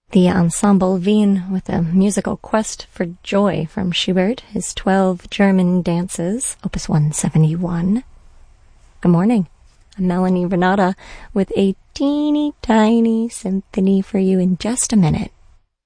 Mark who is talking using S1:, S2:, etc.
S1: The Ensemble Wien with a musical quest for joy from Schubert, his 12 German dances, Opus 171. Good morning. I'm Melanie Renata with a teeny tiny symphony for you in just a minute.